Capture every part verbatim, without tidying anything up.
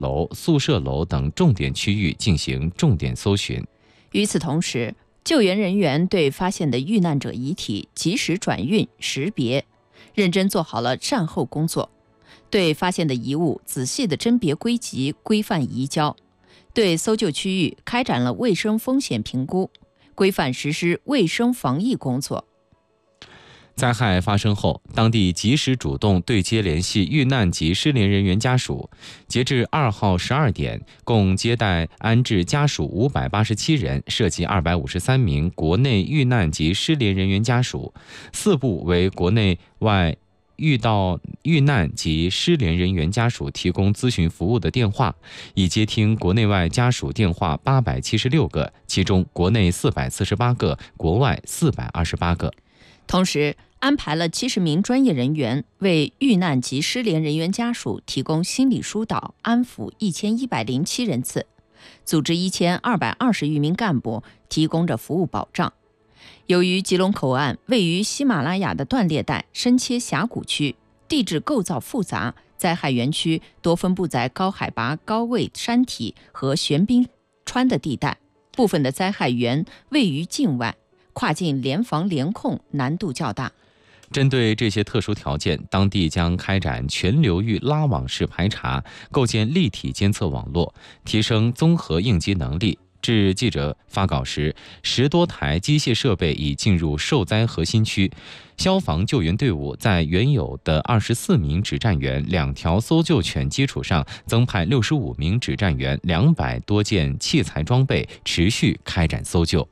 楼、宿舍楼等重点区域进行重点搜寻。 与此同时，救援人员对发现的遇难者遗体及时转运识别，认真做好了善后工作，对发现的遗物仔细的甄别归集，规范移交，对搜救区域开展了卫生风险评估，规范实施卫生防疫工作。 灾害发生后，当地及时主动对接联系遇难及失联人员家属。截至二号十二点，共接待安置家属五百八十七人，涉及二百五十三名国内遇难及失联人员家属。四部为国内外遇到遇难及失联人员家属提供咨询服务的电话，已接听国内外家属电话八百七十六个，其中国内四百四十八个，国外四百二十八个。 同时，安排了七十名专业人员为遇难及失联人员家属提供心理疏导、安抚一千一百零七人次，组织一千二百二十余名干部提供着服务保障。由于吉隆口岸位于喜马拉雅的断裂带深切峡谷区，地质构造复杂，灾害园区多分布在高海拔、高位山体和悬冰川的地带，部分的灾害源位于境外，跨境联防联控难度较大。 针对这些特殊条件，当地将开展全流域拉网式排查，构建立体监测网络，提升综合应急能力。至记者发稿时，十多台机械设备已进入受灾核心区，消防救援队伍在原有的二十四名指战员、两条搜救犬基础上，增派六十五名指战员、两百多件器材装备，持续开展搜救。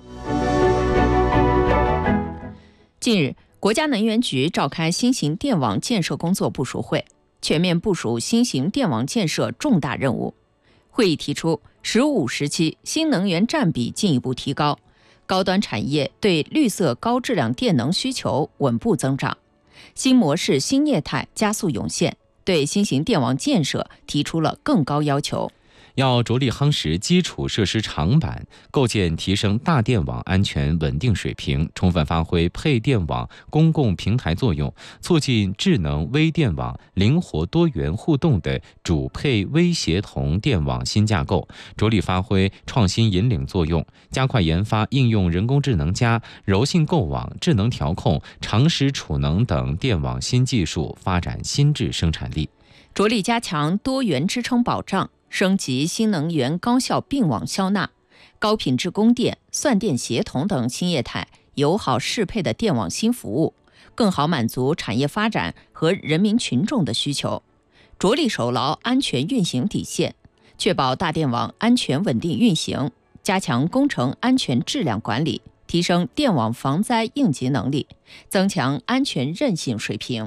近日，国家能源局召开新型电网建设工作部署会，全面部署新型电网建设重大任务。会议提出，“十五”时期新能源占比进一步提高，高端产业对绿色高质量电能需求稳步增长，新模式、新业态加速涌现，对新型电网建设提出了更高要求。 要着力夯实基础设施长板，构建提升大电网安全稳定水平，充分发挥配电网公共平台作用，促进智能微电网灵活多元互动的主配微协同电网新架构，着力发挥创新引领作用，加快研发应用人工智能加、柔性构网、智能调控、长时储能等电网新技术，发展新质生产力， 着力加强多元支撑保障，升级新能源高效并网消纳、高品质供电、算电协同等新业态友好适配的电网新服务，更好满足产业发展和人民群众的需求，着力守牢安全运行底线，确保大电网安全稳定运行，加强工程安全质量管理，提升电网防灾应急能力，增强安全韧性水平。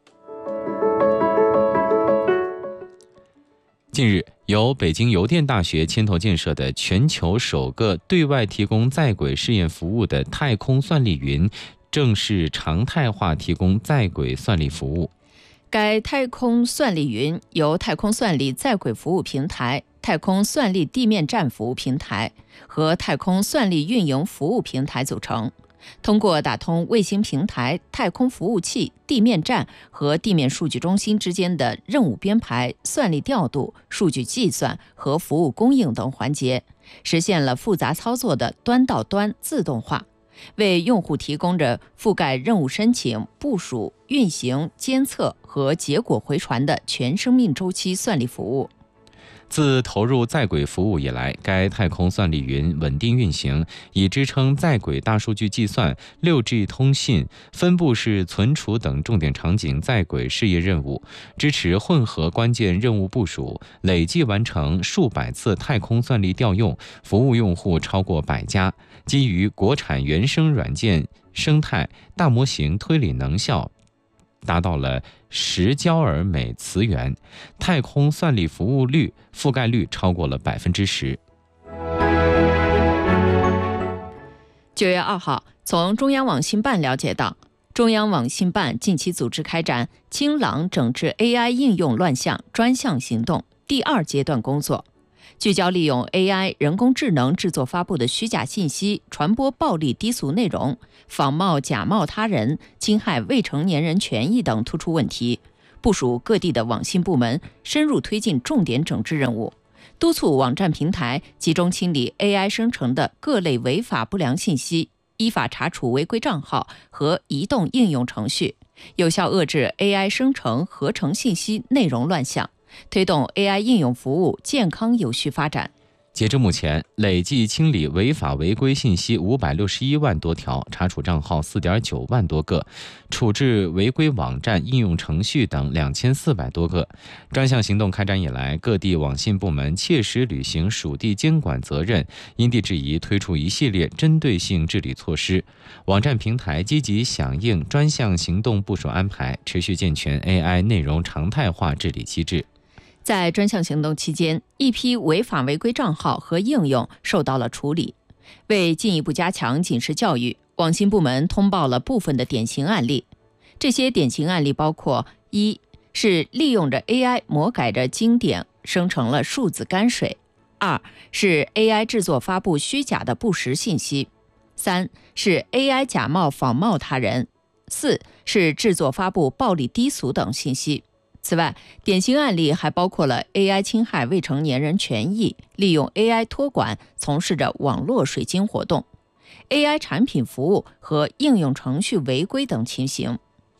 近日，由北京邮电大学牵头建设的全球首个对外提供在轨试验服务的太空算力云正式常态化提供在轨算力服务。 该太空算力云由太空算力在轨服务平台、太空算力地面站服务平台和太空算力运营服务平台组成，通过打通卫星平台、太空服务器、地面站和地面数据中心之间的任务编排、算力调度、数据计算和服务供应等环节，实现了复杂操作的端到端自动化，为用户提供着覆盖任务申请、部署、运行、监测和结果回传的全生命周期算力服务。 自投入在轨服务以来，该太空算力云稳定运行，以支撑在轨大数据计算、六 G 通信、分布式存储等重点场景在轨事业任务，支持混合关键任务部署，累计完成数百次太空算力调用，服务用户超过百家。基于国产原生软件生态，大模型推理能效达到了十焦耳每词元，太空算力服务率覆盖率超过了百分之十。 九月二号，从中央网信办了解到，中央网信办近期组织开展“清朗整治 A I 应用乱象”专项行动第二阶段工作，聚焦利用 A I 人工智能制作发布的虚假信息、传播暴力低俗内容、仿冒假冒他人、侵害未成年人权益等突出问题， 部署各地的网信部门深入推进重点整治任务，督促网站平台集中清理 A I 生成的各类违法不良信息，依法查处违规账号和移动应用程序，有效遏制 A I 生成合成信息内容乱象，推动 A I 应用服务健康有序发展。 截至目前，累计清理违法违规信息五百六十一万多条，查处账号四点九万多个，处置违规网站、应用程序等两千四百多个。专项行动开展以来，各地网信部门切实履行属地监管责任，因地制宜推出一系列针对性治理措施。网站平台积极响应专项行动部署安排，持续健全 A I 内容常态化治理机制。 在专项行动期间，一批违法违规账号和应用受到了处理。为进一步加强警示教育，网信部门通报了部分的典型案例。这些典型案例包括：一是利用着 A I 魔改着经典生成了数字泔水；二是 A I 制作发布虚假的不实信息；三是 A I 假冒仿冒他人；四是制作发布暴力低俗等信息。此外，典型案例还包括了 A I 侵害未成年人权益，利用 A I 托管从事着网络水晶活动， A I 产品服务和应用程序违规等情形。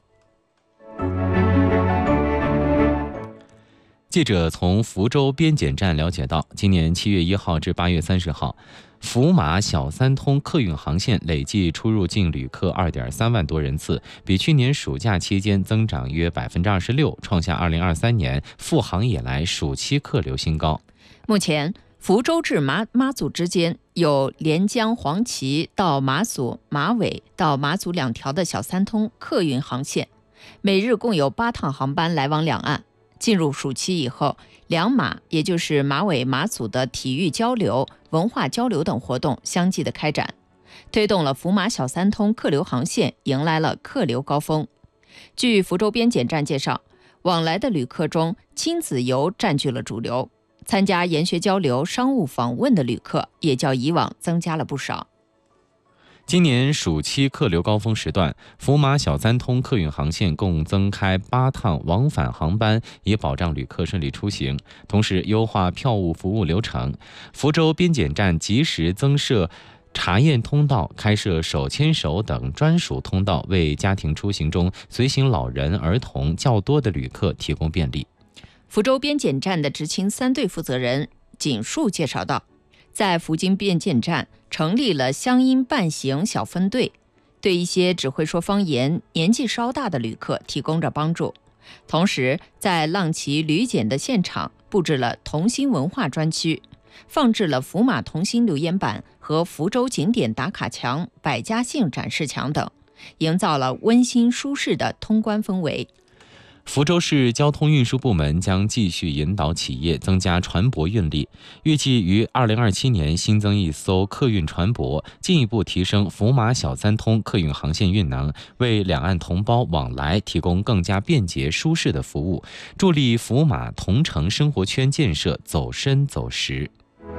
记者从福州边检站了解到，今年七月一号至八月三十号，福马小三通客运航线累计出入境旅客二点三万多人次，比去年暑假期间增长约百分之二十六，创下二零二三年复航以来暑期客流新高。 目前，福州至马马祖之间有连江黄岐到马祖、马尾到马祖两条的小三通客运航线，每日共有八趟航班来往两岸。进入暑期以后，两马也就是马尾、马祖的体育交流、文化交流等活动相继的开展，推动了福马小三通客流航线迎来了客流高峰。据福州边检站介绍，往来的旅客中，亲子游占据了主流，参加研学交流、商务访问的旅客也较以往增加了不少。 今年暑期客流高峰时段，福马小三通客运航线共增开八趟往返航班，以保障旅客顺利出行，同时优化票务服务流程。福州边检站及时增设查验通道，开设手牵手等专属通道，为家庭出行中随行老人、儿童较多的旅客提供便利。 福州边检站的执勤三队负责人景树介绍道，在福津边检站成立了乡音伴行小分队，对一些只会说方言、年纪稍大的旅客提供着帮助。同时，在浪崎旅检的现场布置了童心文化专区，放置了福马童心留言板和福州景点打卡墙、百家姓展示墙等，营造了温馨舒适的通关氛围。 福州市交通运输部门将继续引导企业增加船舶运力，预计于二零二七年新增一艘客运船舶，进一步提升福马小三通客运航线运能，为两岸同胞往来提供更加便捷舒适的服务，助力福马同城生活圈建设走深走实。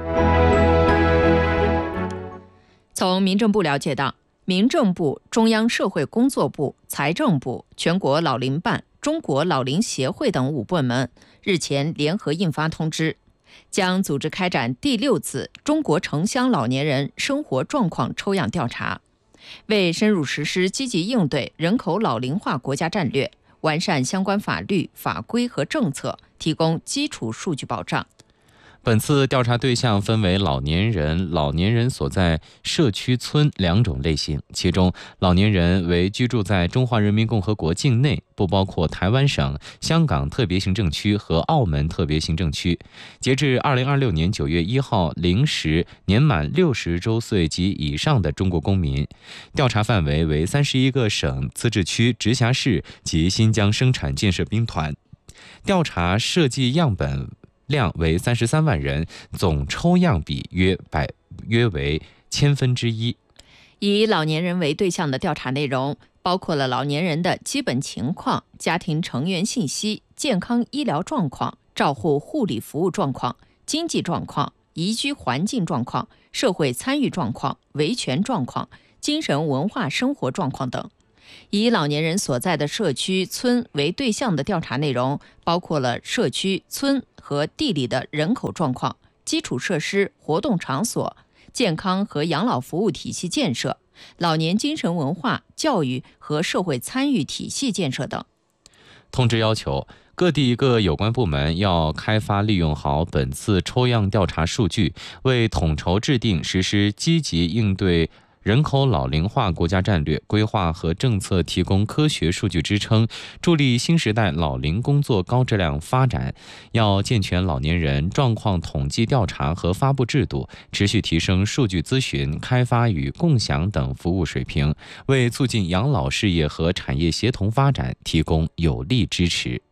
从民政部了解到，民政部、中央社会工作部、财政部、全国老龄办、中国老龄协会等五部门日前联合印发通知，将组织开展第六次中国城乡老年人生活状况抽样调查，为深入实施积极应对人口老龄化国家战略，完善相关法律法规和政策，提供基础数据保障。 本次调查对象分为老年人、老年人所在社区村两种类型，其中老年人为居住在中华人民共和国境内，不包括台湾省、香港特别行政区和澳门特别行政区。截至二零二六年九月一号零时，年满六十周岁及以上的中国公民。调查范围为三十一个省、自治区、直辖市及新疆生产建设兵团。调查设计样本量为三十三万人，总抽样比约百约为千分之一。 以老年人为对象的调查内容包括了老年人的基本情况、家庭成员信息、健康医疗状况、照护护理服务状况、经济状况、宜居环境状况、社会参与状况、维权状况、精神文化生活状况等。 以老年人所在的社区、村为对象的调查内容，包括了社区、村和地里的人口状况、基础设施、活动场所、健康和养老服务体系建设、老年精神文化、教育和社会参与体系建设等。 通知要求，各地各有关部门要开发利用好本次抽样调查数据，为统筹制定实施积极应对人口老龄化国家战略规划和政策提供科学数据支撑，助力新时代老龄工作高质量发展。要健全老年人状况统计调查和发布制度，持续提升数据咨询、开发与共享等服务水平，为促进养老事业和产业协同发展提供有力支持。